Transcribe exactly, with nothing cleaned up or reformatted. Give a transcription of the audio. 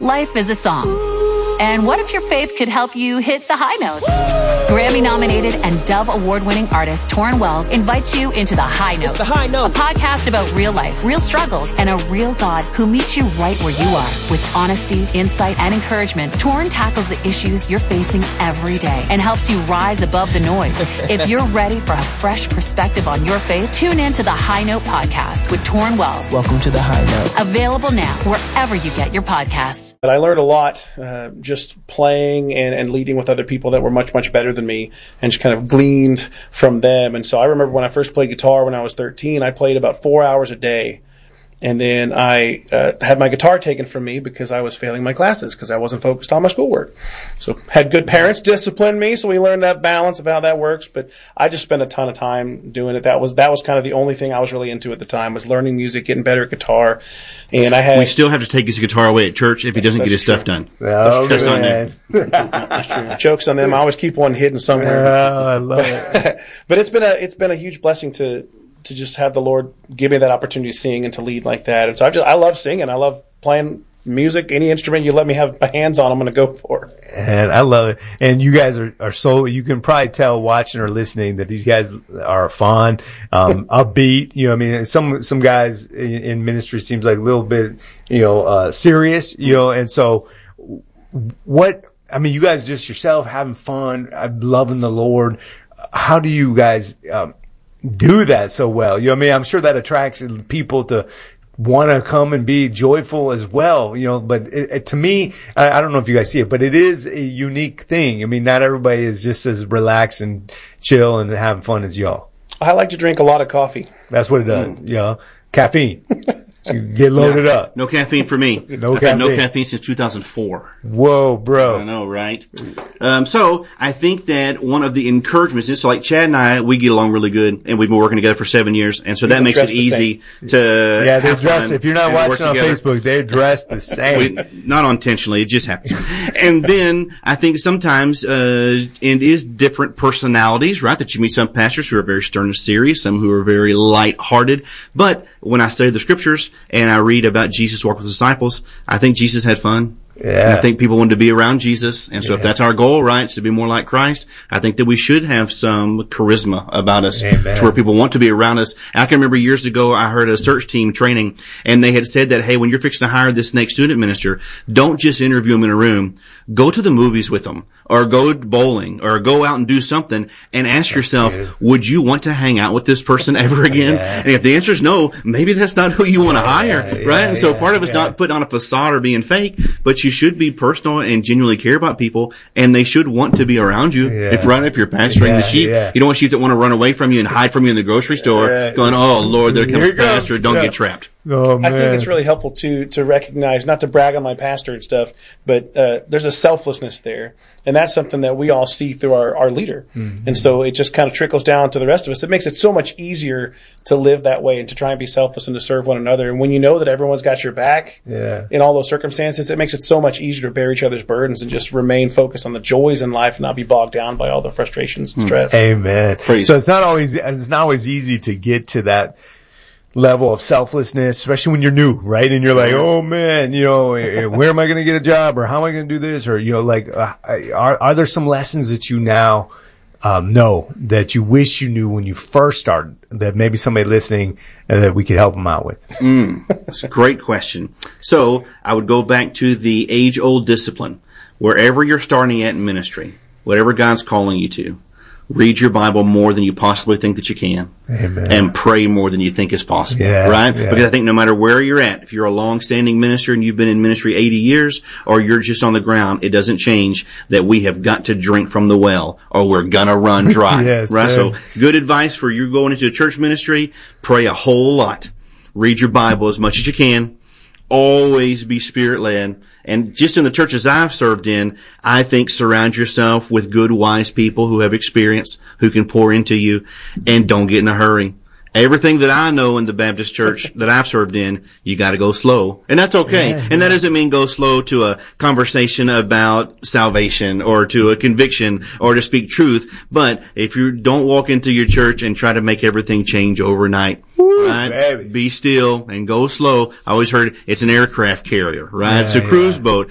Life is a song. And what if your faith could help you hit the high notes? Grammy-nominated and Dove Award-winning artist Torrin Wells invites you into The High Note. It's The High Note. A podcast about real life, real struggles, and a real God who meets you right where you are. With honesty, insight, and encouragement, Torrin tackles the issues you're facing every day and helps you rise above the noise. If you're ready for a fresh perspective on your faith, tune in to The High Note podcast with Torrin Wells. Welcome to The High Note. Available now wherever you get your podcasts. But I learned a lot uh, just playing and, and leading with other people that were much, much better than me, and just kind of gleaned from them. And so I remember when I first played guitar when I was thirteen, I played about four hours a day. And then I uh, had my guitar taken from me because I was failing my classes because I wasn't focused on my schoolwork. So had good parents discipline me, so we learned that balance of how that works. But I just spent a ton of time doing it. That was that was kind of the only thing I was really into at the time, was learning music, getting better at guitar. And I had we still have to take his guitar away at church if he doesn't That's get his true. stuff done. Oh, That's on there. That's true. Jokes on them. I always keep one hidden somewhere. Oh, I love it. But it's been a it's been a huge blessing to to just have the Lord give me that opportunity to sing and to lead like that. And so I just I love singing. I love playing music. Any instrument you let me have my hands on, I'm going to go for. And I love it. And you guys are, are so, you can probably tell watching or listening that these guys are fun, um, upbeat. You know, I mean, some, some guys in, in ministry seems like a little bit, you know, uh, serious, you know, and so what, I mean, you guys just yourself having fun, loving the Lord. How do you guys, um, do that so well? You know what I mean? I'm sure that attracts people to want to come and be joyful as well, you know, but it, it, to me, I, I don't know if you guys see it, but it is a unique thing. I mean, not everybody is just as relaxed and chill and having fun as y'all. I like to drink a lot of coffee. That's what it does, mm. you know, caffeine. You get loaded no, up. No caffeine for me. No I've caffeine. had no caffeine since two thousand four. Whoa, bro. I know, right? Um, so I think that one of the encouragements is, so like Chad and I, we get along really good, and we've been working together for seven years, and so that makes it easy to yeah, they're have dressed. fun If you're not watching on together. Facebook, they're dressed the same. We, not intentionally, it just happens. And then I think sometimes uh it is different personalities, right? That you meet some pastors who are very stern and serious, some who are very light-hearted. But when I study the scriptures and I read about Jesus walk with disciples, I think Jesus had fun. Yeah. And I think people want to be around Jesus. And so yeah. if that's our goal, right, is to be more like Christ, I think that we should have some charisma about us. Amen. To where people want to be around us. I can remember years ago, I heard a search team training, and they had said that, hey, when you're fixing to hire this next student minister, don't just interview them in a room. Go to the movies with them, or go bowling, or go out and do something, and ask that's yourself, good. Would you want to hang out with this person ever again? Yeah. And if the answer is no, maybe that's not who you want to hire, yeah, right? Yeah, and so yeah, part of it's yeah. not putting on a facade or being fake, but you should be personal and genuinely care about people, and they should want to be around you. Yeah. If right, if you're pastoring yeah, the sheep, yeah. you don't want sheep that want to run away from you and hide from you in the grocery store, right. going, "Oh Lord, there comes Here the pastor! goes. Don't Yeah. get trapped." Oh, man. I think it's really helpful to to recognize, not to brag on my pastor and stuff, but uh, there's a selflessness there, and that's something that we all see through our, our leader. Mm-hmm. And so it just kind of trickles down to the rest of us. It makes it so much easier to live that way and to try and be selfless and to serve one another. And when you know that everyone's got your back yeah. in all those circumstances, it makes it so much easier to bear each other's burdens and just remain focused on the joys in life and not be bogged down by all the frustrations and stress. Amen. Praise. So it's not always it's not always easy to get to that level of selflessness, especially when you're new, right? And you're like, oh man, you know, where am I going to get a job, or how am I going to do this, or you know, like, uh, are are there some lessons that you now um, know that you wish you knew when you first started, that maybe somebody listening uh, that we could help them out with? Mm, that's a great question. So I would go back to the age-old discipline. Wherever you're starting at in ministry, whatever God's calling you to, read your Bible more than you possibly think that you can. Amen. And pray more than you think is possible. Yeah, right? Yeah. Because I think no matter where you're at, if you're a long-standing minister and you've been in ministry eighty years, or you're just on the ground, it doesn't change that we have got to drink from the well, or we're gonna run dry. Yes, right? sir. So good advice for you going into church ministry: pray a whole lot. Read your Bible as much as you can. Always be Spirit-led. And just in the churches I've served in, I think surround yourself with good, wise people who have experience, who can pour into you, and don't get in a hurry. Everything that I know in the Baptist church that I've served in, you gotta go slow. And that's okay. Yeah, and that doesn't mean go slow to a conversation about salvation or to a conviction or to speak truth. But if you don't walk into your church and try to make everything change overnight, Woo, right? baby. Be still and go slow. I always heard it's an aircraft carrier, right? Yeah, it's a cruise yeah. boat.